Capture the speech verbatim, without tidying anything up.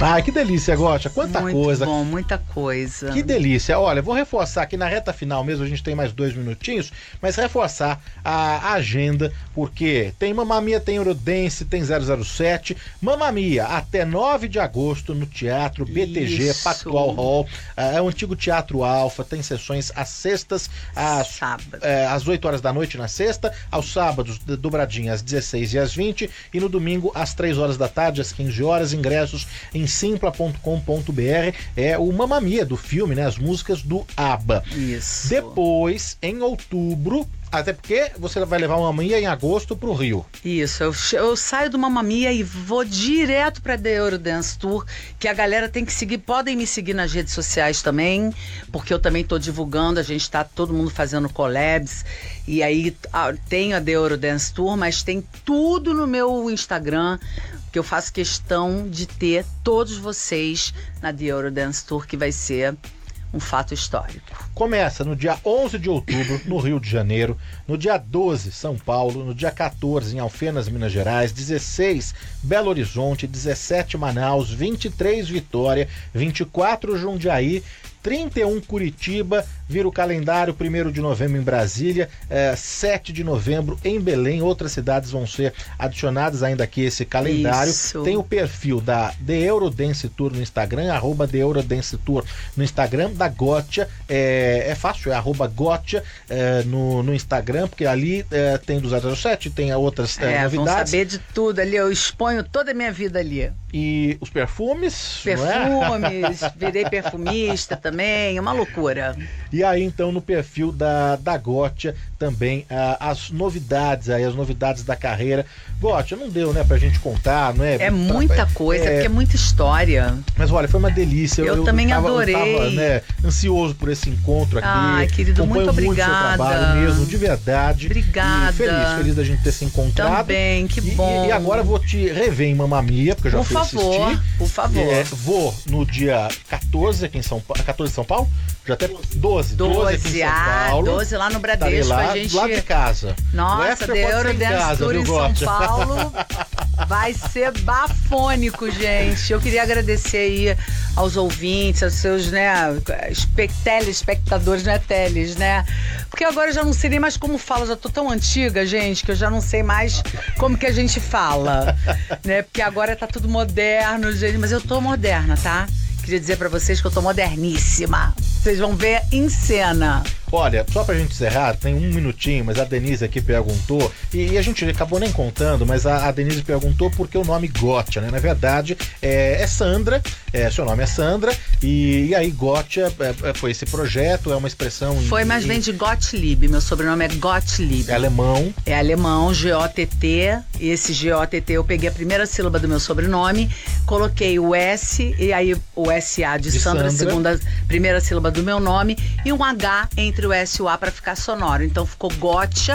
Ai, que delícia, Gotia. Quanta Muito coisa. bom, muita coisa. Que delícia. Olha, vou reforçar aqui na reta final mesmo, a gente tem mais dois minutinhos, mas reforçar a, a agenda, porque tem Mamma Mia, tem Eurodance, tem zero zero sete. Mamma Mia, até nove de agosto no Teatro B T G, Isso. Pactual Hall. É o antigo Teatro Alfa, tem sessões às sextas, às, Sábado. é, às oito horas da noite na sexta, aos sábados, dobradinha às dezesseis e às vinte, e no domingo às três horas da tarde, às quinze horas, ingressos em simpla ponto com ponto b r. É o Mamma Mia do filme, né? As músicas do ABBA. Isso. Depois, em outubro, até porque você vai levar uma Mia em agosto pro Rio. Isso, eu, eu saio do Mamma Mia e vou direto pra The Eurodance Tour, que a galera tem que seguir, podem me seguir nas redes sociais também, porque eu também tô divulgando, a gente tá todo mundo fazendo collabs, e aí ah, tem a The Eurodance Tour, mas tem tudo no meu Instagram, que eu faço questão de ter todos vocês na The Eurodance Tour, que vai ser um fato histórico. Começa no dia onze de outubro, no Rio de Janeiro, no dia doze, São Paulo, no dia quatorze, em Alfenas, Minas Gerais, dezesseis, Belo Horizonte, dezessete, Manaus, vinte e três, Vitória, vinte e quatro, Jundiaí, trinta e um, Curitiba, vira o calendário, primeiro de novembro em Brasília, é, sete de novembro em Belém. Outras cidades vão ser adicionadas ainda aqui a esse calendário. Isso. Tem o perfil da The Eurodance Tour no Instagram, arroba The Eurodance Tour no Instagram, da Gotia, é, é fácil, é arroba Gotia é, no, no Instagram, porque ali é, tem do zero zero sete, tem outras é, É, novidades. vão saber de tudo ali, eu exponho toda a minha vida ali. E os perfumes, não é? Perfumes, virei perfumista também, é uma loucura. E aí, então, no perfil da, da Gotia também ah, as novidades, aí, as novidades da carreira. Gotia, não deu, né, pra gente contar, não é? É muita coisa, é, porque é muita história. Mas olha, foi uma delícia. Eu, eu também tava, adorei. Eu tava, né, ansioso por esse encontro aqui. Ai, querido, Acompanho muito muito obrigada. seu trabalho mesmo, de verdade. Obrigada. E feliz, feliz da gente ter se encontrado. Também, que E- bom. E, e agora eu vou te rever em Mamma Mia, porque eu já Por fui favor, assistir. por favor. É, vou no dia quatorze aqui em São Paulo. quatorze em São Paulo? Já até doze. doze aqui em doze, São ah, Paulo. doze lá no Estarei Bradesco, lá, a gente... lá de casa. O Nossa, after The pode ser em Eurodance casa, Tour viu, em São Gotia? Paulo vai ser bafônico, gente. Eu queria agradecer aí aos ouvintes, aos seus, né, espe- telespectadores, não é teles, né? Porque agora eu já não sei nem mais como falo, já tô tão antiga, gente, que eu já não sei mais como que a gente fala, né? Porque agora tá tudo moderno, gente, mas eu tô moderna, tá? Queria dizer pra vocês que eu tô moderníssima. Vocês vão ver em cena. Olha, só pra gente encerrar, tem um minutinho, mas a Denise aqui perguntou, e, e a gente acabou nem contando, mas a, a Denise perguntou por que o nome Gotia, né? Na verdade, é, é Sandra, é, seu nome é Sandra, e, e aí Gotia é, foi esse projeto, é uma expressão... em- Foi, mas em- vem de Gottlieb. Meu sobrenome é Gottlieb. É alemão. É alemão, G O T T. Esse G O T T eu peguei a primeira sílaba do meu sobrenome, coloquei o S, e aí o S A de, De Sandra, Sandra. segunda, primeira sílaba do meu nome, e um H entre o S e o A para ficar sonoro. Então ficou Gotia.